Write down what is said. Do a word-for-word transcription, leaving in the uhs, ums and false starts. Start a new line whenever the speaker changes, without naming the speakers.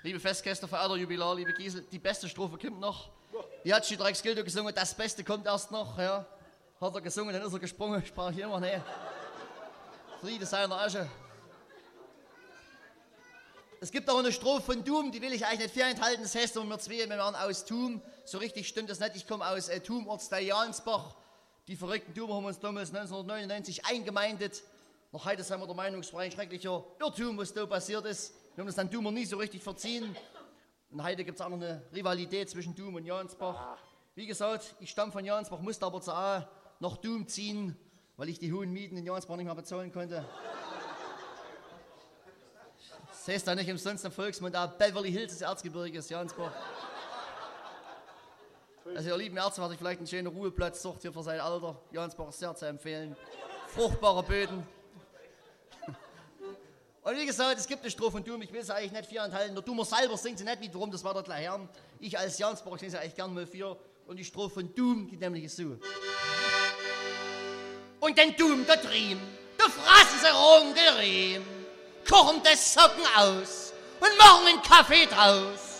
Liebe Festgäste, verehrter Jubilar, liebe Giesel, die beste Strophe kommt noch. Die hat schon Drecksgildo gesungen, das Beste kommt erst noch. Ja. Hat er gesungen, dann ist er gesprungen, sprach hier immer, nee. Friede sei in der Asche. Es gibt auch eine Strophe von Doom, die will ich eigentlich nicht vorenthalten. Das heißt, wir zwei, wir waren aus Thum. So richtig stimmt das nicht. Ich komme aus äh, Thum, Ortsteil Jansbach. Die verrückten Dumer haben uns damals neunzehnhundertneunundneunzig eingemeindet. Noch heute sind wir der Meinung, es war ein schrecklicher Irrtum, was da passiert ist. Wir haben das dann Dumer nie so richtig verziehen. Und heute gibt es auch noch eine Rivalität zwischen Dum und Jansbach. Wie gesagt, ich stamme von Jansbach, musste aber zur A nach Dum ziehen, weil ich die hohen Mieten in Jansbach nicht mehr bezahlen konnte. Das heißt da nicht umsonst im Volksmund, auch Beverly Hills des Erzgebirges, Jansbach. Also ihr lieben Ärzte, hatte ich vielleicht einen schönen Ruheplatz sucht hier für sein Alter. Jansbach ist sehr zu empfehlen. Fruchtbare Böden. Und wie gesagt, es gibt eine Strophe von Dum, ich will es eigentlich nicht vier enthalten. Der Dumer selber singt sie nicht wiederum, das war der gleich Herrn. Ich als Jansbach singe sie eigentlich gern mal vier. Und die Strophe von Dum geht nämlich so. Und den Dum, der Triem, der fraßen sie Rungeriem, kochen des Socken aus und machen einen Kaffee draus.